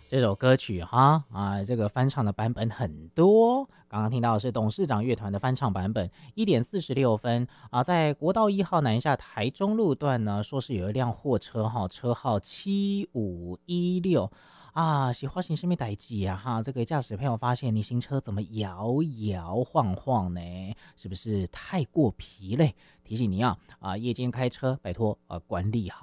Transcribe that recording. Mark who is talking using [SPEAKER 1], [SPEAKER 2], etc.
[SPEAKER 1] 这首歌曲这个翻唱的版本很多。刚刚听到的是董事长乐团的翻唱版本，1点46分在国道1号南下台中路段呢，说是有一辆货车车号7516是发生什么代志这个驾驶朋友发现你行车怎么摇摇晃晃呢？是不是太过疲累？提醒你夜间开车拜托管理好。